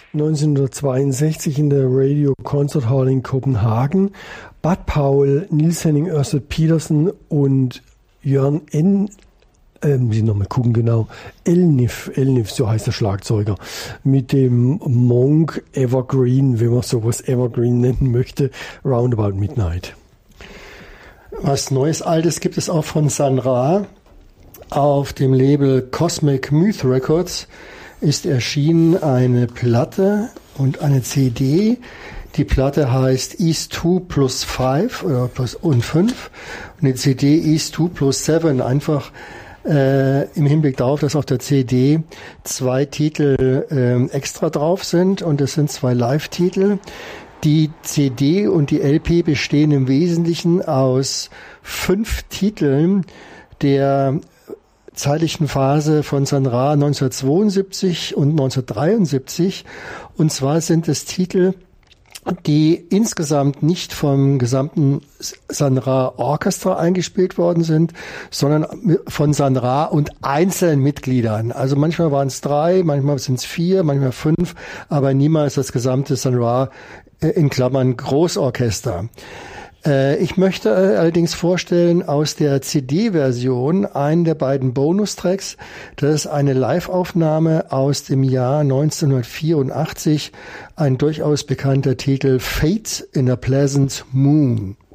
1962 in der Radio Concert Hall in Kopenhagen. Bud Powell, Nils Henning Ørsted Petersen und Jørn Elnif, so heißt der Schlagzeuger, mit dem Monk Evergreen, wenn man sowas Evergreen nennen möchte, Roundabout Midnight. Was Neues, Altes gibt es auch von Sun Ra. Auf dem Label Cosmic Myth Records ist erschienen eine Platte und eine CD. Die Platte heißt East 2 plus 5 oder plus und 5 und die CD East 2 plus 7, einfach im Hinblick darauf, dass auf der CD 2 Titel extra drauf sind und es sind 2 Live-Titel. Die CD und die LP bestehen im Wesentlichen aus 5 Titeln der zeitlichen Phase von Sun Ra 1972 und 1973. Und zwar sind es Titel, die insgesamt nicht vom gesamten Sun Ra Orchestra eingespielt worden sind, sondern von Sun Ra und einzelnen Mitgliedern. Also manchmal waren es 3, manchmal sind es 4, manchmal 5, aber niemals das gesamte Sun Ra in Klammern Großorchester. Ich möchte allerdings vorstellen aus der CD-Version einen der beiden Bonustracks. Das ist eine Live-Aufnahme aus dem Jahr 1984, ein durchaus bekannter Titel, Fate in a Pleasant Moon.